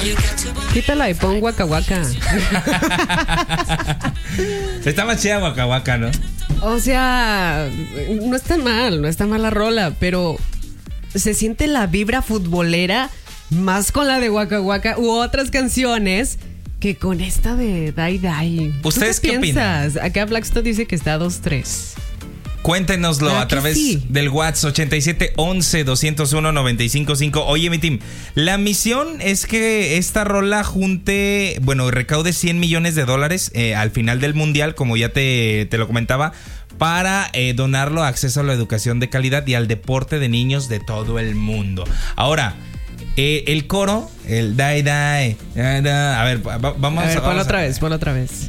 Quítala y pon Waka Waka. Está más chida Waka Waka, ¿no? O sea, no está mal la rola, pero se siente la vibra futbolera más con la de Waka Waka u otras canciones que con esta de Die Die. ¿Ustedes qué piensas? Acá Blackstone dice que está 2-3. Cuéntenoslo a través del WhatsApp 8711-201-955. Oye, mi team, la misión es que esta rola recaude $100 millones al final del mundial, como ya te lo comentaba, para donarlo a acceso a la educación de calidad y al deporte de niños de todo el mundo. Ahora, el coro, el die die, a ver, vamos a ver, ponlo otra vez.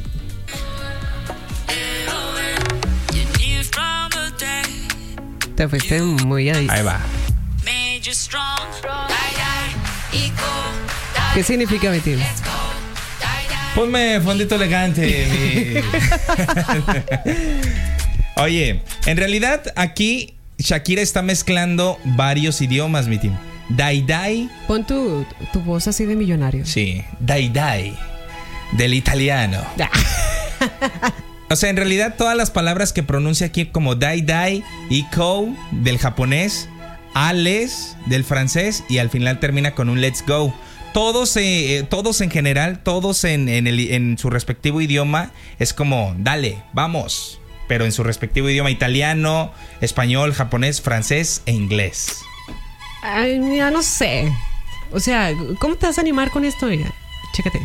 Te fuiste muy a Ahí va. ¿Qué significa, mi tío? Ponme fondito elegante. Oye, en realidad aquí Shakira está mezclando varios idiomas, mi team. Die Die. Pon tu voz así de millonario. Sí, Die Die, del italiano. O sea, en realidad todas las palabras que pronuncia aquí como die die, iko del japonés, ales del francés y al final termina con un let's go. Todos en general, todos en su respectivo idioma es como dale, vamos. Pero en su respectivo idioma: italiano, español, japonés, francés e inglés. Ay, mira, no sé. O sea, ¿cómo te vas a animar con esto? Mira, chécate.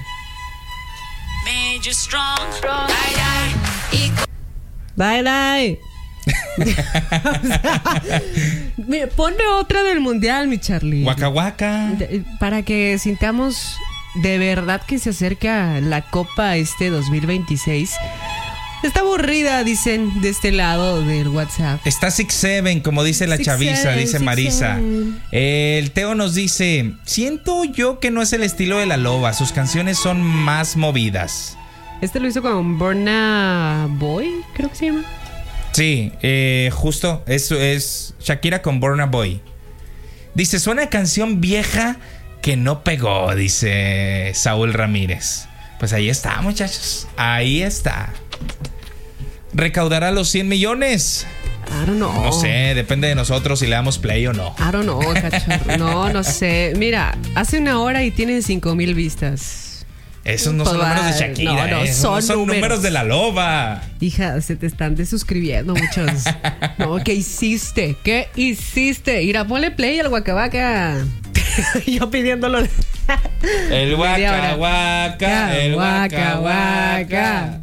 Die, die. O sea, ponme otra del mundial, mi Charlie. Waka Waka. Para que sintamos de verdad que se acerca la Copa 2026. Está aburrida, dicen de este lado del WhatsApp. Está 6-7, como dice la chaviza, dice Marisa. El Teo nos dice: siento yo que no es el estilo de la loba. Sus canciones son más movidas. Este lo hizo con Burna Boy, creo que se llama. Sí, justo, eso es Shakira con Burna Boy. Dice: suena canción vieja que no pegó, dice Saúl Ramírez. Pues ahí está, muchachos, ahí está. ¿Recaudará los 100 millones? I don't know. No sé, depende de nosotros si le damos play o no. I don't know, cachorro. No sé. Mira, hace una hora y tienen 5,000 vistas. Esos no son números de Shakira. No, son números de la loba. Hija, se te están desuscribiendo muchos. No, ¿qué hiciste? Mira, ponle play al Waka Waka. Yo pidiéndolo. El Waka Waka. El Waka Waka.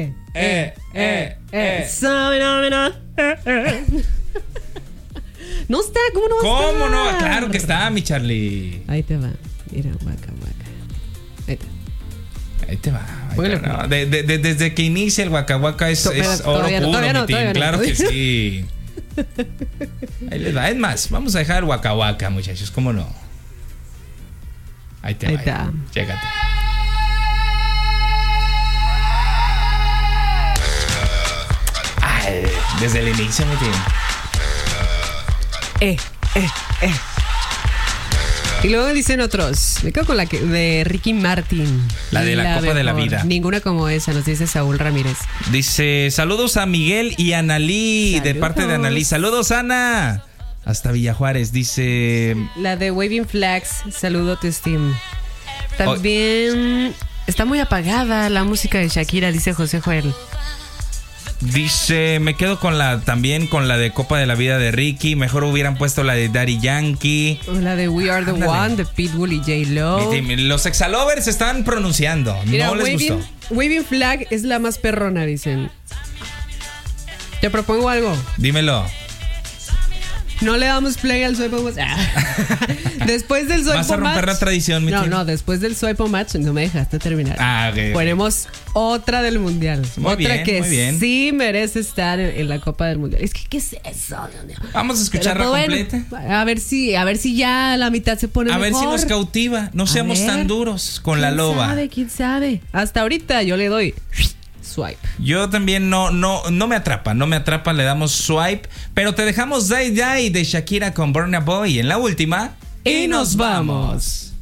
No está, ¿cómo no va a estar? ¿Cómo no? Claro que está, mi Charlie. Ahí te va. Mira, Waka Waka. Ahí te va. No. Desde que inicia el Waka Waka es oro puro, mi team. Claro que sí. Ahí les va. Es más, vamos a dejar el Waka Waka, muchachos. ¿Cómo no? Ahí está. Chécate. Ay, desde el inicio, mi team. Y luego dicen otros. Me quedo con la de Ricky Martin. La de la Copa de la Vida. Ninguna como esa, nos dice Saúl Ramírez. Dice: saludos a Miguel y Analí. De parte de Analí. Saludos, Ana. Hasta Villajuárez, dice. La de Waving Flags. Saludo to Steam. También está muy apagada la música de Shakira, dice José Joel. Dice: me quedo con la de Copa de la Vida de Ricky. Mejor hubieran puesto la de Daddy Yankee. O la de We Are the One de Pitbull y J-Lo. Los exalovers están pronunciando. Mira, no les gustó. Waving Flag es la más perrona, dicen. Te propongo algo. Dímelo. No le damos play al Swipe Match. Después del Swipe Match. Vas a romper la tradición, mi tío. No, después del Swipe Match no me dejaste terminar. Okay. Ponemos otra del mundial. Otra que sí merece estar en la Copa del Mundial. Es que, ¿qué es eso? Vamos a escucharla completa. A ver si ya la mitad se pone mejor. A ver si nos cautiva. No seamos tan duros con la loba. ¿Quién sabe? Hasta ahorita yo le doy swipe. Yo también no me atrapa, le damos swipe, pero te dejamos Die Die de Shakira con Burna Boy en la última y nos vamos.